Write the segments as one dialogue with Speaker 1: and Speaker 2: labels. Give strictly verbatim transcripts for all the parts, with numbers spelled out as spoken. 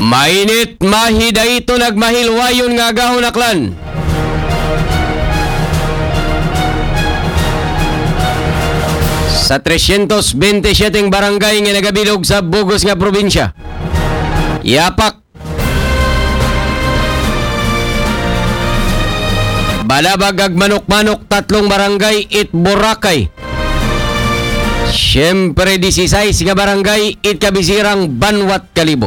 Speaker 1: Mainit mahida ito nagmahilwayon nga agahon aklan. Sa three twenty-seven barangay nga nagabilog sa Bugos nga probinsya. Yapak. Balabag ag manok-manok tatlong barangay it Boracay. Siyempre sixteen nga barangay it Kabisirang Banwat Kalibo.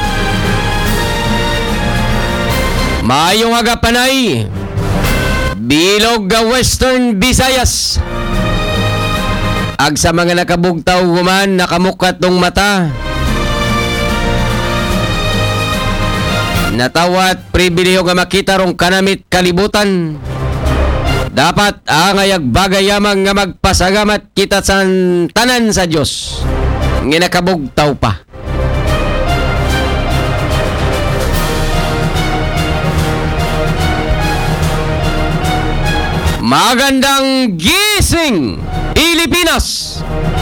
Speaker 1: Maayong agapanay. Bilog ga Western Visayas. Ag sa mga nakabugtaw human nakamukat tong mata. Natawat pribileyo nga makita rong kanamit kalibutan. Dapat angayag bagay yamang nga magpasagamat kita sa tanan sa Diyos. Nga nakabugtaw pa. Magandang gising, Pilipinas!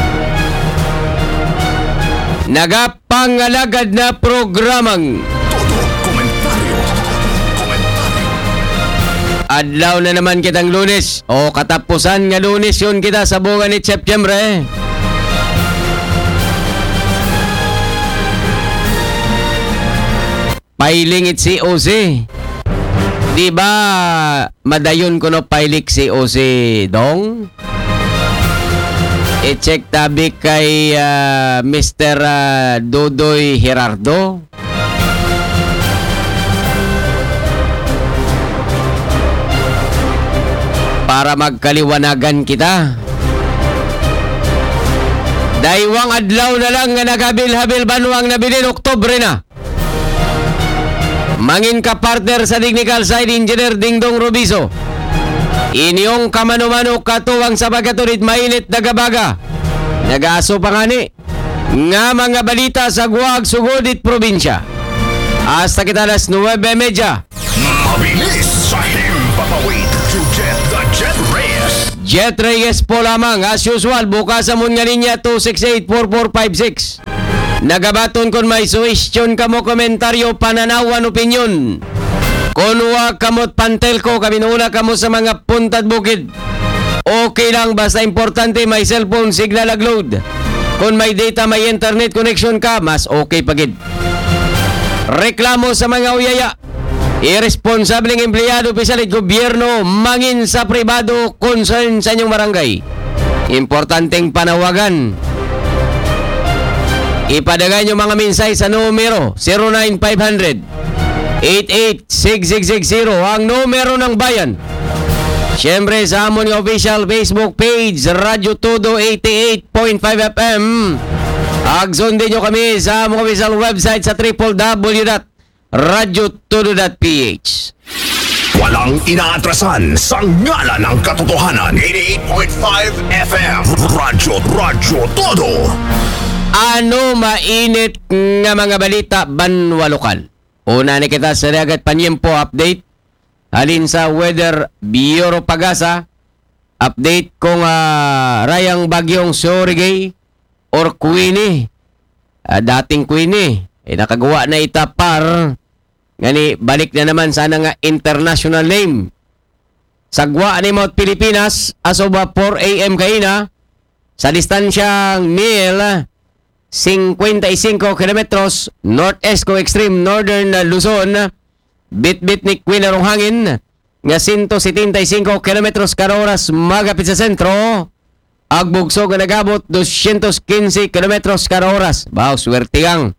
Speaker 1: Nagapangalagad na programang
Speaker 2: Todo komentaryo. Komentaryo.
Speaker 1: adlaw na naman kitang Lunes o katapusan nga Lunes yun kita sa buwan ni Setyembre. Pailing it C O C. Di ba madayon ko no pailik si O C dong? I-check tabi kay uh, Mister Uh, Dodoy Gerardo. Para magkaliwanagan kita. Daywang adlaw na lang nga nagabil-habil banwang nabilin Oktobre na. Mangin ka partner sa Technical Side Engineer Dingdong Robiso. Inyong kamano-mano katuwang sa pagkatulit mainit na gabaga. Nag-aaso pa nga ni. Nga mga balita sa Guag, Sugudit, Probinsya. Hasta kita alas nine thirty.
Speaker 2: Mabilis sa himpapawid to Jet the Jet Reyes.
Speaker 1: Jet Reyes po lamang. As usual, bukas sa mga linya two six eight four four five six. Nagabaton kon may suwestyon kamo komentaryo pananawan opinyon. Kunwa kamot pantel ko kami nuna kamo sa mga puntad bukid. Okay lang basta importante may cellphone signal agload. Kung may data may internet connection ka mas okay pagid. Reklamo sa mga uyaya. Irresponsableng empleyado opisyal at gobyerno mangin sa pribado concern sa inyong barangay. Importanteng panawagan. Ipadagay nyo mga minsay sa numero zero nine five hundred eight eight six six six zero ang numero ng bayan. Siyempre sa amon yung official Facebook page Radyo Todo eighty-eight point five F M. Agsundin nyo kami sa among official website sa w w w dot radyo todo dot p h.
Speaker 2: Walang inaatrasan sa ngala ng katotohanan. eighty-eight point five F M. Radyo, Radyo Todo.
Speaker 1: Ano mainit nga mga balita banwa lokal? Una na kita sa dagat panyempo update. Halin sa Weather Bureau Pagasa. Update kung uh, rayang bagyong Sorigay or Queenie. Uh, dating Queenie. Eh, nakagawa na itapar. Ngani, balik na naman sana nga international name. Sagwa ni Mount Pilipinas as of four A M kaina. Sa distansyang mil fifty-five kilometros northeast ko extreme northern Luzon. Bit-bit ni Quinarong hangin nga one hundred seventy-five kilometros kada oras magapit sa sentro. Agbugso nga nagabot two hundred fifteen kilometros kada oras. Wow, swerte gang.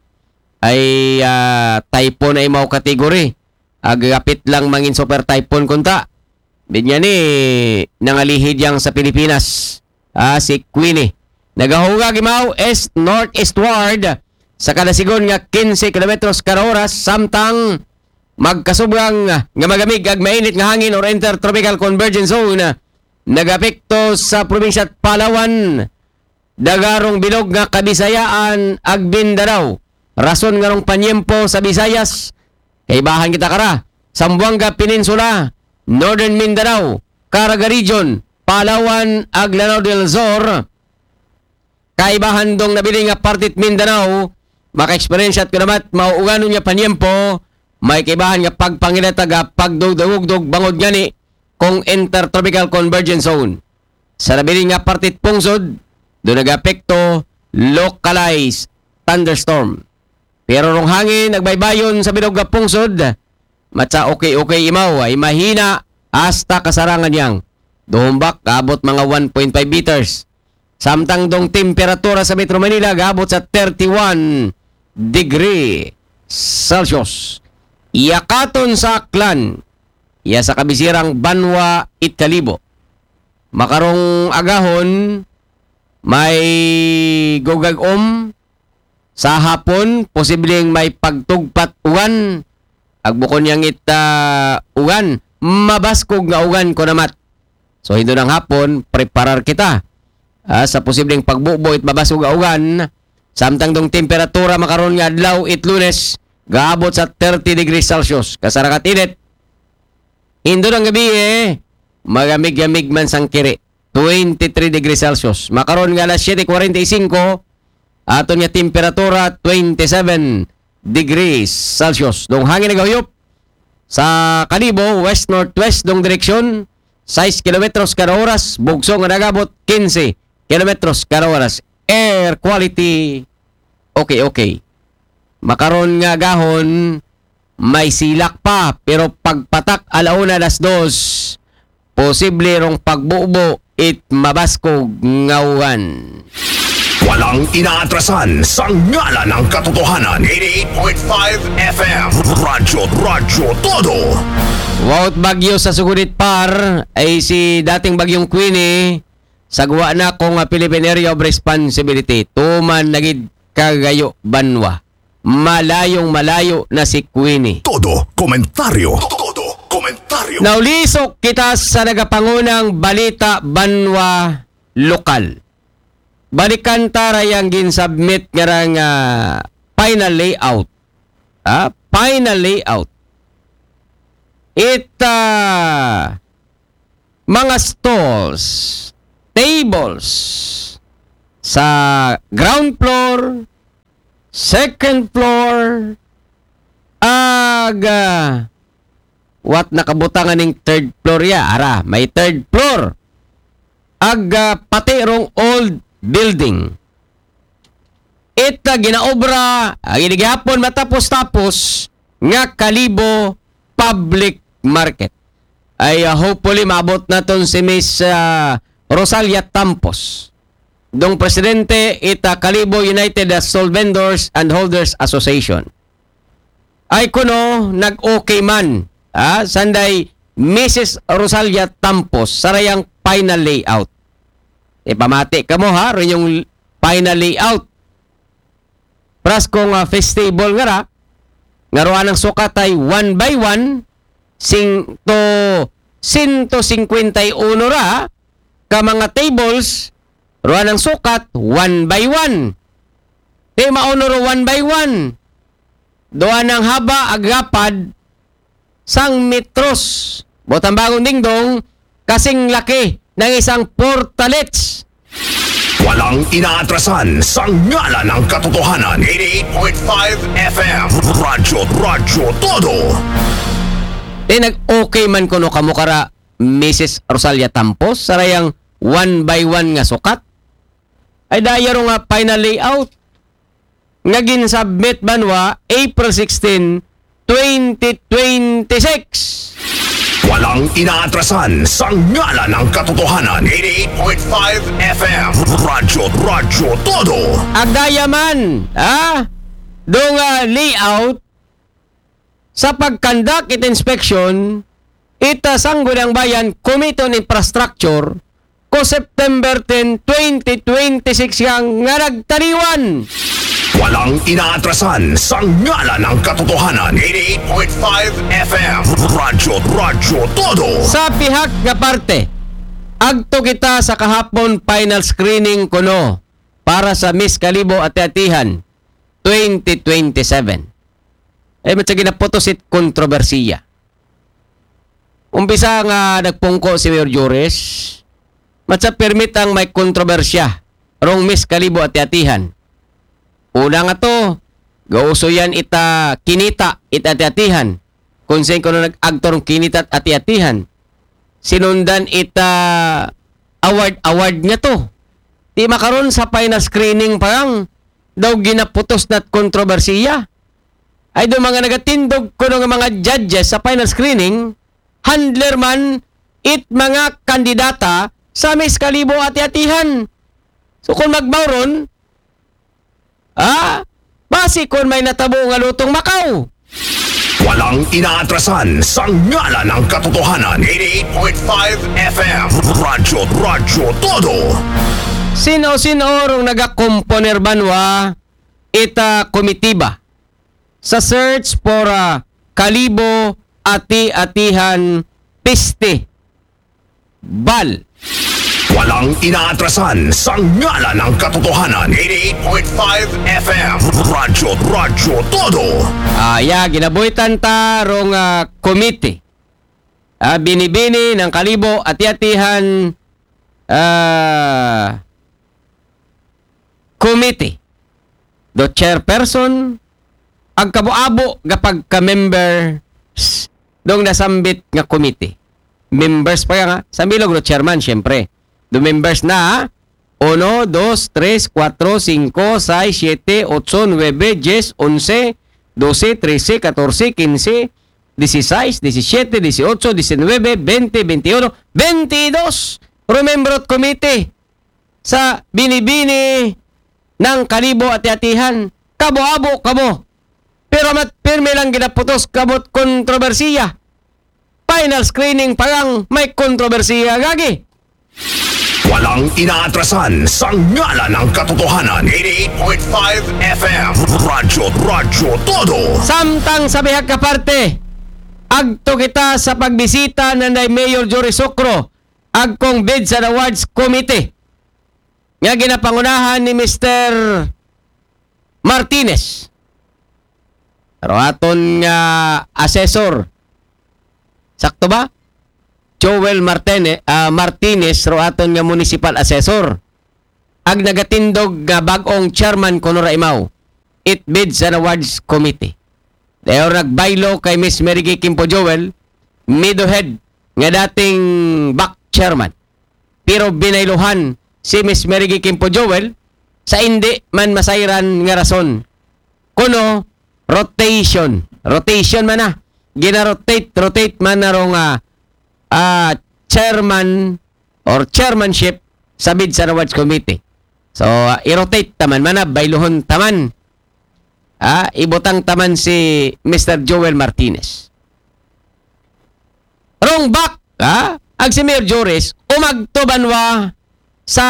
Speaker 1: Ay uh, typhoon ay mau kategori. Agapit lang mangin super typhoon kunta. Binya ni nangalihid yang sa Pilipinas. Ah, si Queenie. Nagahuga gimaw east northeastward sa kada sigon nga fifteen kilometros kada oras samtang magkasubrang nga magamig ag mainit nga hangin or intertropical convergence zone nagapekto sa probinsya Palawan, dagarong bilog nga Kabisayaan ag Mindanao. Rason nga rong panyempo sa Visayas kay bahan kita kara Zamboanga Peninsula, Northern Mindanao, Caraga Region, Palawan ag Lanao del Sur. Kaibahan dong nabili nga partit Mindanao maka-experience at kunamat, mauugano niya panyempo, may kaibahan nga pagpangilataga, pagdugdugdug, bangod gani, kung intertropical convergence zone. Sa nabiling nga partit pungsod, doon nag-apekto, localized thunderstorm. Pero rong hangin, nagbaybayon sa bilog nga pungsod, matsa okay-okay imaw, ay mahina, hasta kasarangan yang. Duhumbak, abot mga one point five meters. Samtang dong temperatura sa Metro Manila, gabot sa thirty-one degree Celsius. Iyakaton sa Aklan, iya sa kabisirang Banwa, Italibo. Makarong agahon, may gugag-om sa hapon, posibleng may pagtugpat uwan. Agbukon yang ita uwan, mabaskog nga uwan ko namat. So, hindi ng hapon, preparar kita. Ah, sa posibleng pagbubo it mabasog uwan, samtang dong temperatura makaroon nga adlaw it Lunes, gaabot sa thirty degrees Celsius. Kasarakat init. Indo ng gabi eh, magamig-gamig man sang kiri. twenty-three degrees Celsius. Makaroon nga alas seven forty-five, aton nga temperatura twenty-seven degrees Celsius. Dong hangin nagahuyop sa Kalibo, west-northwest dong direksyon, six kilometros kada oras, bugso nga nagabot fifteen kilometros kada oras. Air quality, okay, okay. Makaroon nga gahon, may silak pa, pero pagpatak alauna alas dos, posible rong pagbubo it mabaskog ngawan.
Speaker 2: Walang inaatrasan sa ngala ng katotohanan. eighty-eight point five F M Radyo Radyo Todo.
Speaker 1: Waut bagyo sa Sugunit Par ay si dating bagyong Queenie, sagwa na kong Philippine Area of Responsibility. Tuman nagid kagayo Banwa. Malayong malayo na si Queenie.
Speaker 2: Todo komentaryo. Todo komentaryo.
Speaker 1: Naulisok kita sa nagapangunang balita Banwa lokal. Balikan tarayang ginsubmit nga nga final layout. Ah, final layout. It uh, mga stalls, tables sa ground floor, second floor, ag uh, what nakabutangan ning third floor ya, ara, may third floor. Ag uh, pati rong old building. Ita ginaobra, ang inigihapon matapos-tapos nga Kalibo Public Market. Ay uh, hopefully maabot naton si Miss uh, Rosalia Tampos. Dong presidente ita Kalibo United Stall Vendors and Holders Association. Ay kuno nag-okay man. Ah, sanday Missus Rosalia Tampos sarayang final layout. Ipamati ka mo ha, rin yung final layout. Pras kung uh, festival nga ra, ngaruan ng sukat ay one by one, sing to one fifty-one ra, ka mga tables, ruan ng sukat, one by one. Di maunoro one by one. Doan ng haba, agapad, sang metros. Botang bagong dingdong, kasing laki ng isang portalets.
Speaker 2: Walang inaatrasan sa ngala ng katotohanan. eighty-eight point five F M Radyo Radyo Todo.
Speaker 1: Eh nag-okay man kuno kamo kara Missus Rosalia Tampos sarayang one by one nga sukat. Ay dayaro nga final layout. Nga gin-submit Banwa April sixteenth, twenty twenty-six.
Speaker 2: Walang inaatrasan sa ngala ng katotohanan. eighty-eight point five F M Radyo Radyo Todo.
Speaker 1: Agdaya man, ah, dong uh, layout sa pag-conduct it inspection, ita sanggo ng bayan Committee on Infrastructure ko September tenth, twenty twenty-six yang nga nagtariwan.
Speaker 2: Walang inaatrasan sa ngala ng katotohanan. eighty-eight point five F M Radyo Radyo Todo.
Speaker 1: Sa pihak nga parte, agto kita sa kahapon final screening kuno para sa Miss Kalibo Ati-Atihan twenty twenty-seven. Eh, matsa ginapotosit kontrobersiya. Umpisa nga nagpungko si Mayor Jures, matsa permit ang may kontrobersya rong Miss Kalibo Ati-Atihan. Una nga to, Gauso yan ita kinita, ita-atiatihan. Kung saan ko na nag-agtorong kinita at ati-atihan. Sinundan ita award-award nga to. Di makaroon sa final screening parang daw ginaputos na't kontrobersiya. Ay do mga nagatindog ko ng mga judges sa final screening, handler man it mga kandidata sa Miss Kalibo ati-atihan. So kung magbawron, ah, basi kung may natabo nga lutong Macau.
Speaker 2: Walang inaatrasan sa ngala ng katotohanan. eighty-eight point five F M. Radyo, Radyo Todo.
Speaker 1: Sino-sino rong nagakomponer banwa ita komitiba sa search for uh, Kalibo ati-atihan piste bal.
Speaker 2: Walang inaatrasan sa ngala ng katotohanan. eighty-eight point five F M. Radyo, Radyo Todo.
Speaker 1: Aya, ginabuhitan ta rong uh, komite. Uh, binibini ng Kalibo ati-atihan uh, komite. Do chairperson ang kabuabo kapag ka-members dong nasambit nga komite. Members pa nga, sa bilog do chairman syempre. Do members na uno, dos, tres, cuatro, cinco, seis, siete, ocho, nueve, diez, once, doce, trece, catorce, quince, dieciséis, diecisiete, dieciocho, diecinueve, veinte, veintiuno, veintidós remembrot committee sa binibini ng Kalibo ati-atihan. Kabo-abo kamo. Pero mat pirme lang ginaputos kamot kontrobersiya. Final screening parang may kontrobersiya gagi.
Speaker 2: Walang inaatrasan sa ngala ng katotohanan. eighty-eight point five F M. Radyo, Radyo Todo.
Speaker 1: Samtang sa bihag kaparte, agto kita sa pagbisita ng Mayor Jory Socro, agkong Bids and Awards Committee. Nga ginapangunahan ni Mister Martinez. Pero aton nga assessor. Sakto ba? Joel Martinez, uh, Martinez ro aton nga municipal assessor. Ag nagatindog nga bag-ong chairman kuno ra imaw. It Bids and Awards Committee. Dayon nagbaylo kay Miss Mary Gay Kimpo Joel, middlehead nga dating back chairman. Pero binayluhan si Miss Mary Gay Kimpo Joel sa hindi man masayran nga rason. Kuno rotation. Rotation man na. Gina-rotate, rotate man na rong uh, uh, chairman or chairmanship sa Bids and Awards Committee. So, uh, i-rotate taman man na, bayluhon taman. Ah, ibutang taman si Mister Joel Martinez. Rong back, ah, ag si Mayor Joris, umagtubanwa sa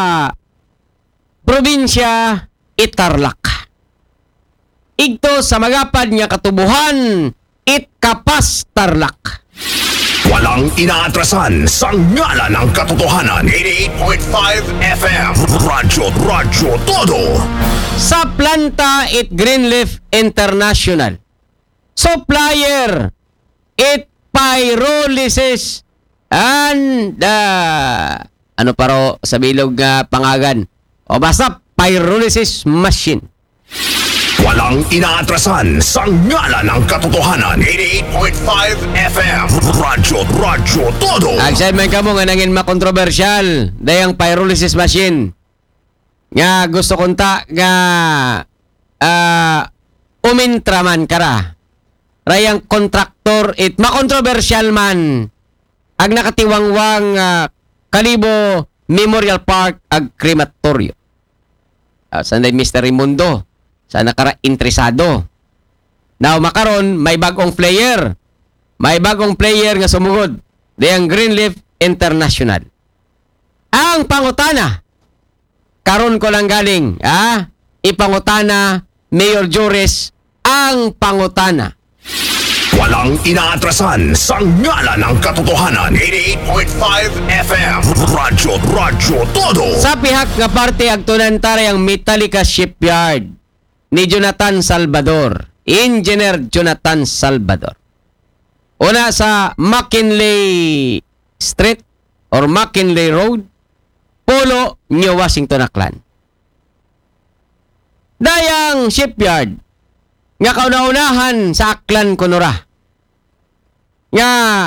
Speaker 1: probinsya Itarlac. Igto sa magapad nga katubuhan, Itkapas Tarlac.
Speaker 2: Walang inaatrasan sa ngala ng katotohanan. eighty-eight point five F M. Radyo, Radyo Todo.
Speaker 1: Sa planta it Greenleaf International. Supplier it pyrolysis and uh, ano paro sa bilog nga uh, pangagan. O basta pyrolysis machine.
Speaker 2: Walang inaatrasan sa ngala ng katotohanan. eighty-eight point five F M. Radyo, Radyo Todo.
Speaker 1: Agsay man kamo nga nangin makontrobersyal dayang pyrolysis machine. Nga gusto konta nga uh, umintra man kara. Rayang kontraktor it makontrobersyal man. Ag nakatiwangwang uh, Kalibo Memorial Park ag crematorio. Uh, sanday Mister Raimundo. Sa nakara interesado. Now makaron may bagong player. May bagong player nga sumugod. Dayang Greenleaf International. Ang pangutana. Karon ko lang galing, ah, ipangutana Mayor Joris ang pangutana.
Speaker 2: Walang inaatrasan sa ngala ng katotohanan. eighty-eight point five F M. Radyo, Radyo Todo.
Speaker 1: Sa pihak nga parte agtunan taray ang Metallica Shipyard ni Jonathan Salvador. Engineer Jonathan Salvador. Una sa McKinley Street or McKinley Road, Polo, New Washington, Aklan. Dayang shipyard, nga kauna-unahan sa aklan kunura. Nga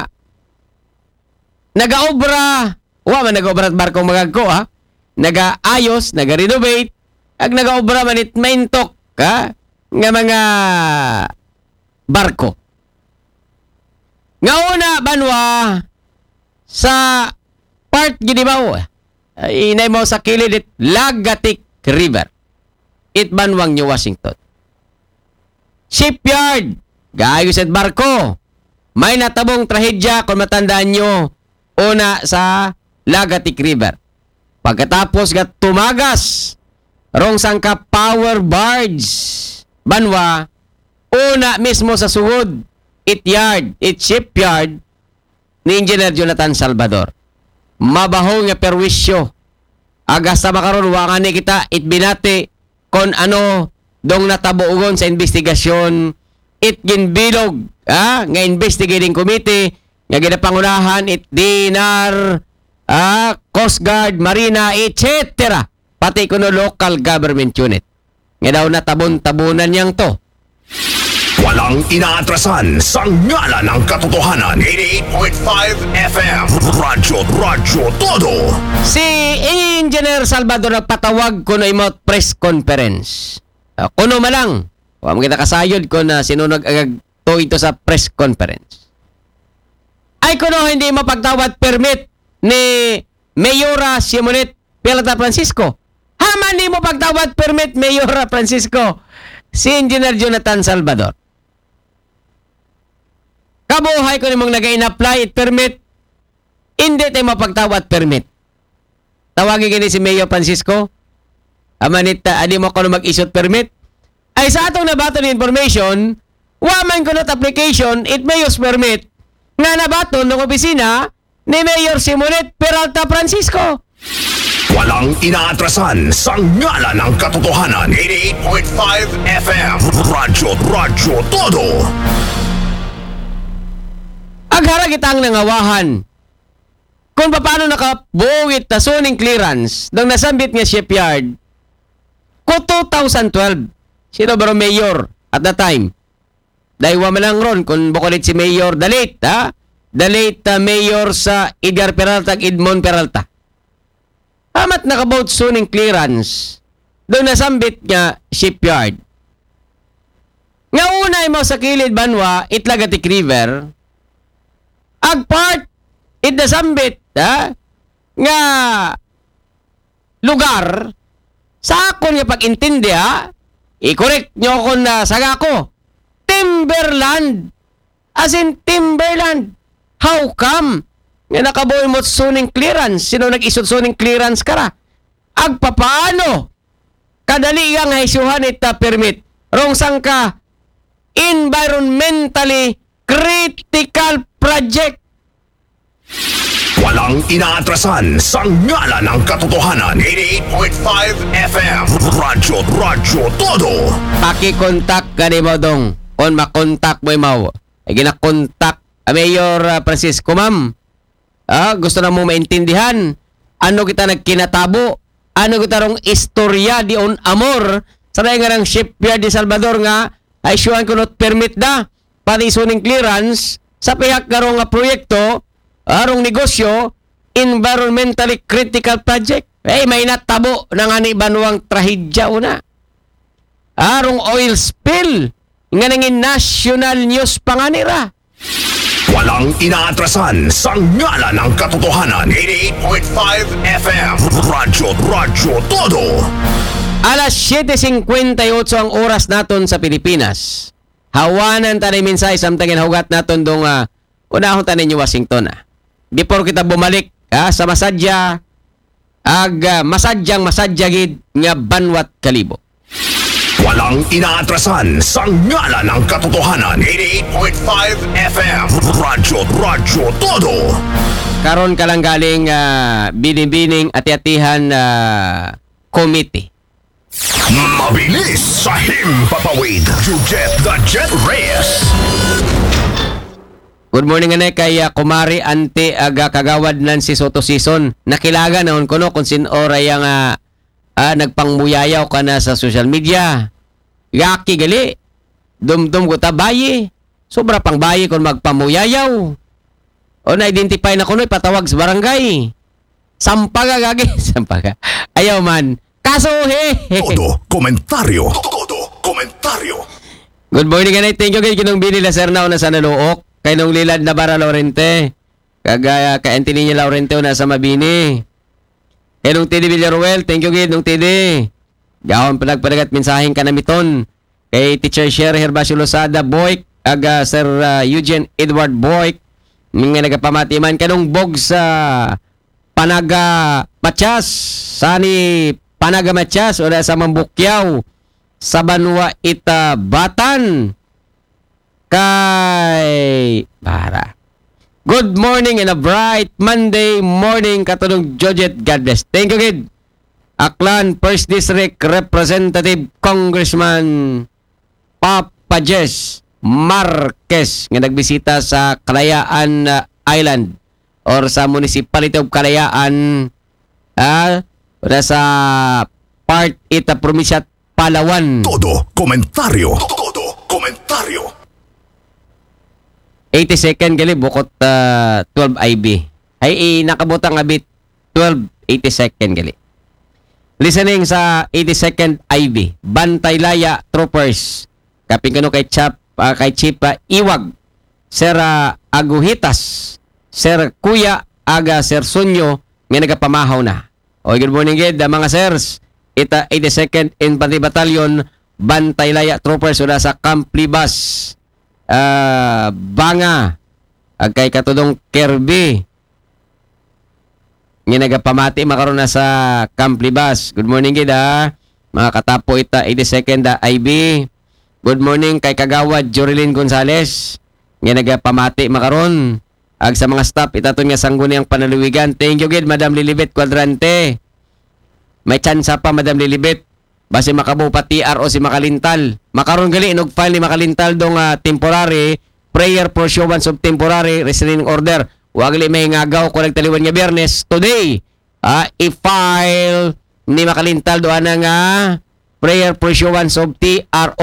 Speaker 1: nagaobra, wa man nagaobra at barkong magagko ha. Nagaayos, nagarenovate, ag nagaobra man it maintok ha, nga mga barko. Nga una banwa sa part ginibaw, inay mo sa kilid it Lagatik River. It banwang New Washington. Shipyard, gaayos at barko. May natabong trahedya kung matandaan nyo, una sa Lagatik River. Pagkatapos nga tumagas, rong sangka power barge, banwa, una mismo sa sugod, it yard, it shipyard, ni Engineer Jonathan Salvador. Mabaho nga perwisyo. Agas sa makaroon, wangan ni kita, it binati, kung ano, dong natabuugon sa investigasyon, it ginbilog, ah, nga investigating committee, nga ginapangunahan, it dinar, ah, Coast Guard, Marina, et cetera. Pati kuno local government unit. Nga daw natabon-tabunan niyang to.
Speaker 2: Walang inaatrasan sa ngalan ng katotohanan. eighty-eight point five F M. Radyo, Radyo Todo.
Speaker 1: Si Engineer Salvador nagpatawag kuno imot press conference. Uh, kuno malang. Wa mo kita kasayod ko na sinunog agag to ito sa press conference. Ay kuno hindi mapagtawad permit ni Mayora Simonet Peralta Francisco. Haman di mo pagtawad permit Mayora Francisco. Si Engineer Jonathan Salvador. Kabuhay ko nimong nag-in-apply it permit. Hindi tayo mapagtawad permit. Tawagin kini si Mayor Francisco. Amanit, uh, adi mo ko mag-issue permit. Ay sa atong nabaton information, waman ko not application, it may use permit, nga nabaton ng opisina ni Mayor Simonet Peralta Francisco.
Speaker 2: Walang inaatrasan sa ngalan ng katotohanan. eighty-eight point five F M. Radyo, Radyo Todo.
Speaker 1: Aghara kitang nangawahan. Kung paano nakabuwit na zoning clearance nang nasambit nga shipyard ko two thousand twelve. Sino ba mayor at that time? Dahil wa man lang ron kung bukulit si Mayor the late, ha? The late uh, mayor sa Edgar Peralta, Edmond Peralta. Amat nakabout zoning clearance doon nasambit nga shipyard. Nga unay mo sa kilid banwa, Itlagatik River, agpart, it nasambit, ha? Nga lugar, sa akon nga pag-intindi, ha? I-correct nyo kung na saga ko. Timberland. As in Timberland. How come? Nga nakabuhay mo zoning clearance. Sino nag-isot zoning clearance ka ra? Agpapaano? Kadali yang haisuhan ita permit. Rong sangka environmentally critical project.
Speaker 2: Walang inaatrasan sa ngalan ng katotohanan. eighty-eight point five F M. Radyo, Radyo Todo.
Speaker 1: Paki-contact ka ni mo dong. Kung makontak mo imaw. Ay ginakontak a Mayor uh, Francisco, ma'am. Ah, gusto na mo maintindihan. Ano kita nagkinatabo? Ano kita rong istorya di on amor? Sa nga ng shipyard di Salvador nga ay syuhan ko not permit da. Pati zoning clearance sa pihak karong nga proyekto, arong negosyo, environmentally critical project. Eh, may natabo ng ani banuang trahedya una. Arong oil spill. Nga nangin national news panganira.
Speaker 2: Walang inaatrasan sa ngalan ng katotohanan. eighty-eight point five F M. Radyo, Radyo Todo.
Speaker 1: Alas seven fifty-eight ang oras naton sa Pilipinas. Hawanan tayo minsay samtangin hugat naton dong uh, unahon tayo ninyo Washington. Ah. Before kita bumalik ah, sa masadya, ag uh, masadyang masadyagid nga banwat kalibo.
Speaker 2: Walang inaatrasan sa ngalan ng katotohanan. eighty-eight point five F M. Radyo, Radyo Todo.
Speaker 1: Karon ka lang galing uh, binibining ati-atihan uh, committee.
Speaker 2: Mabilis sa himpapawid. You get the Jet Reyes.
Speaker 1: Good morning nga kay uh, Kumari Ante aga kagawad Nancy Soto Season. Nakilaga naon kuno kung sin oray ang uh, ah, nagpangmuyayaw ka na sa social media. Yaki gali. Dumdum ko ta bayi. Sobra pang bayi kung magpamuyayaw. O na-identify na kuno'y patawag sa barangay. Sampaga gagi. Sampaga. Ayaw man. Kaso he.
Speaker 2: Todo komentaryo. Todo komentaryo.
Speaker 1: Good morning ganay. Thank you kay kinong binila sir na una sa naluok. Kay nung lilad na bara Laurente. Kagaya ka Anthony niya Laurente na sa Mabini. Kay nung T D Villaruel. Thank you gid nung T D. Gawon palagpadagat mensahin ka na miton. Kay Teacher Sherry Herbacio Losada Boyk. Aga Sir uh, Eugene Edward Boyk. Mga nagapamati man kanong bog sa Panaga Matias. Sani Panaga Matias o sa Mambukyaw. Sa Banwa Ita Batan. Kay para. Good morning and a bright Monday morning katulong Georgette. God bless. Thank you kid. Aklan First District Representative Congressman Papa Jess Marquez nga nagbisita sa Kalayaan uh, Island or sa Municipality of Kalayaan uh, sa part ita probinsya Palawan.
Speaker 2: Todo komentaryo. Todo komentaryo.
Speaker 1: eighty-second gali bukot uh, twelve I B. Ay eh, nakabutang abit twelve eighty-second gali. Listening sa eighty-second I B. Bantaylaya Troopers. Kaping kano kay Chap uh, kay Chief uh, Iwag. Sir uh, Aguhitas. Sir Kuya Aga Sir Sunyo nga nagapamahaw na. O good morning gid uh, mga sirs. Ita eighty-second Infantry Battalion Bantaylaya Troopers ula sa Camp Libas. Uh, Banga ag kay katudong Kirby nga nagapamati makaroon na sa Camp Libas. Good morning gid ha. Mga katapo ita eighty-second uh, I B. Good morning kay Kagawad Jorilyn Gonzales nga nagapamati makaroon ag sa mga staff itaton nga sangguniang panaluwigan. Thank you gid Madam Lilibet Cuadrante. May tsansa pa Madam Lilibet. Base makabu pa T R O si Makalintal. Makaroon gali inog file ni Makalintal dong uh, temporary prayer for issuance of temporary restraining order. Wag li may ngagaw ko nagtaliwan nga Biyernes today. Uh, i-file ni Makalintal doon nga prayer for issuance of T R O